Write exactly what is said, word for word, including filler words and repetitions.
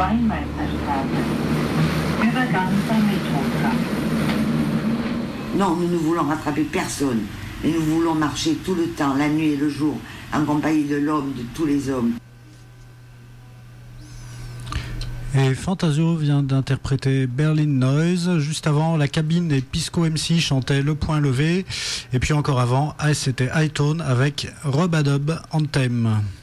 Non, nous ne voulons rattraper personne. Et nous voulons marcher tout le temps, la nuit et le jour, en compagnie de l'homme, de tous les hommes. Et Fantasio vient d'interpréter Berlin Noise. Juste avant, la cabine et Pisco M C chantaient Le Point Levé. Et puis encore avant, c'était High Tone avec Rub a Dub Anthem.